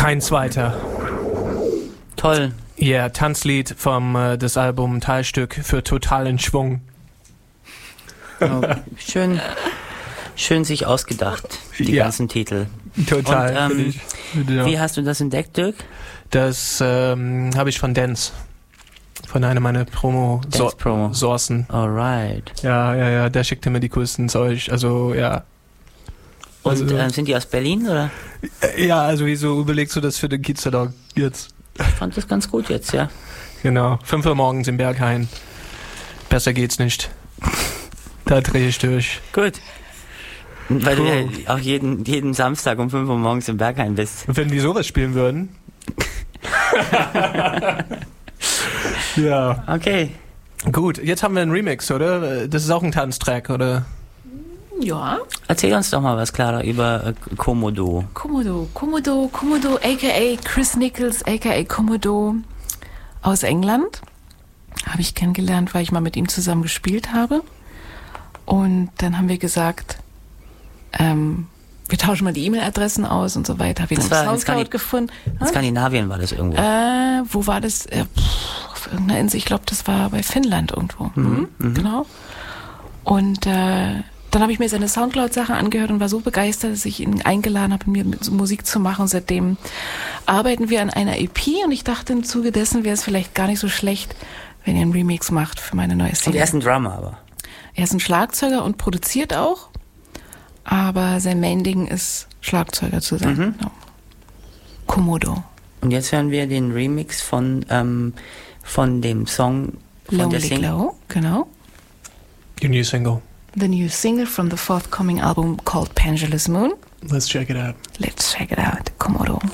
Kein zweiter. Toll. Ja, Tanzlied vom das Album Teilstück für totalen Schwung. Oh, schön sich ausgedacht, die ganzen Titel. Total. Und, wie hast du das entdeckt, Dirk? Das habe ich von Dance. Von einer meiner Promo-Sourcen. Alright. Ja, der schickte mir die coolsten Zeug. Also, ja. Und sind die aus Berlin, oder? Ja, also wieso überlegst du das für den Kiezerdog jetzt? Ich fand das ganz gut jetzt, ja. Genau, 5 Uhr morgens im Berghain. Besser geht's nicht. Da drehe ich durch. Gut. Weil du ja auch jeden Samstag um 5 Uhr morgens im Berghain bist. Wenn die sowas spielen würden. Ja. Okay. Gut, jetzt haben wir einen Remix, oder? Das ist auch ein Tanztrack, oder? Ja. Erzähl uns doch mal was, Clara, über Komodo. Komodo, aka Chris Nichols, aka Komodo aus England. Habe ich kennengelernt, weil ich mal mit ihm zusammen gespielt habe. Und dann haben wir gesagt, wir tauschen mal die E-Mail-Adressen aus und so weiter. Habe ich einen Soundcloud gefunden. In Skandinavien war das irgendwo. Wo war das? Auf irgendeiner Insel. Ich glaube, das war bei Finnland irgendwo. Genau. Und dann habe ich mir seine Soundcloud-Sache angehört und war so begeistert, dass ich ihn eingeladen habe, mir Musik zu machen. Seitdem arbeiten wir an einer EP und ich dachte, im Zuge dessen wäre es vielleicht gar nicht so schlecht, wenn ihr einen Remix macht für meine neue Single. Und er ist ein Drummer, aber. Er ist ein Schlagzeuger und produziert auch, aber sein Main-Ding ist, Schlagzeuger zu sein. Genau. Komodo. Und jetzt hören wir den Remix von dem Song von Lonely der Single. Glow, genau. Your new single. The new single from the forthcoming album called Pendulous Moon. Let's check it out. Let's check it out.